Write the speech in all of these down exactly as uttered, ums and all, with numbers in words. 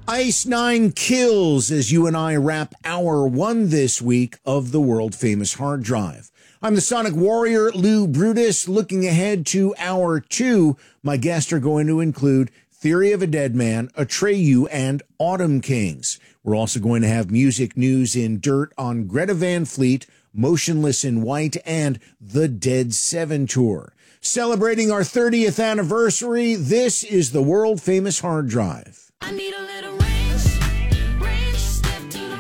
Ice Nine kills as you and I wrap hour one this week of the world-famous hard drive. I'm the Sonic Warrior, Lou Brutus. Looking ahead to hour two, my guests are going to include Theory of a Dead Man, Atreyu, and Autumn Kings. We're also going to have music news in dirt on Greta Van Fleet, Motionless in White, and the Dead Seven Tour. Celebrating our thirtieth anniversary, this is the world-famous hard drive. I need a little range, range, step to the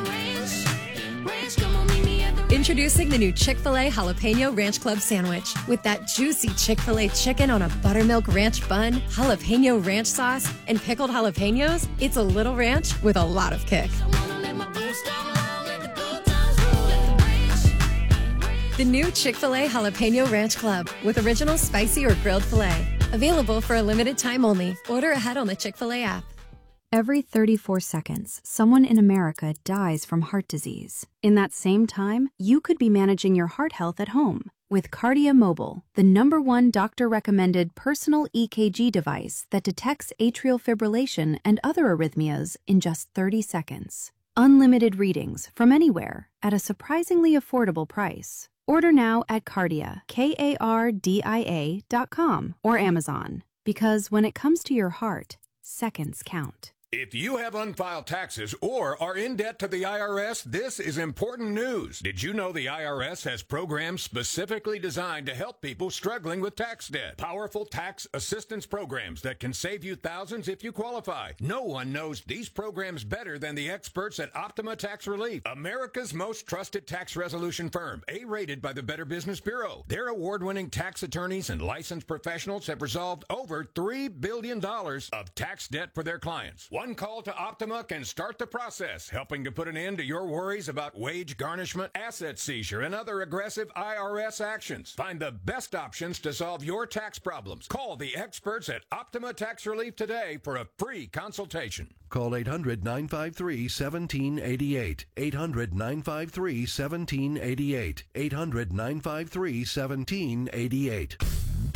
range, range, come on, meet me at the range. Introducing the new Chick-fil-A Jalapeno Ranch Club Sandwich. With that juicy Chick-fil-A chicken on a buttermilk ranch bun, jalapeno ranch sauce, and pickled jalapenos, it's a little ranch with a lot of kick. I wanna let my boots down low, let the good times roll, let the range, range. The new Chick-fil-A Jalapeno Ranch Club with original spicy or grilled filet. Available for a limited time only. Order ahead on the Chick-fil-A app. Every thirty-four seconds, someone in America dies from heart disease. In that same time, you could be managing your heart health at home with Kardia Mobile, the number one doctor-recommended personal E K G device that detects atrial fibrillation and other arrhythmias in just thirty seconds. Unlimited readings from anywhere at a surprisingly affordable price. Order now at Kardia, K A R D I A dot com or Amazon. Because when it comes to your heart, seconds count. If you have unfiled taxes or are in debt to the I R S, this is important news. Did you know the I R S has programs specifically designed to help people struggling with tax debt? Powerful tax assistance programs that can save you thousands if you qualify. No one knows these programs better than the experts at Optima Tax Relief, America's most trusted tax resolution firm, A-rated by the Better Business Bureau. Their award-winning tax attorneys and licensed professionals have resolved over three billion dollars of tax debt for their clients. One call to Optima can start the process, helping to put an end to your worries about wage garnishment, asset seizure, and other aggressive I R S actions. Find the best options to solve your tax problems. Call the experts at Optima Tax Relief today for a free consultation. Call eight hundred, nine five three, one seven eight eight. eight hundred, nine five three, one seven eight eight. eight hundred, nine five three, one seven eight eight.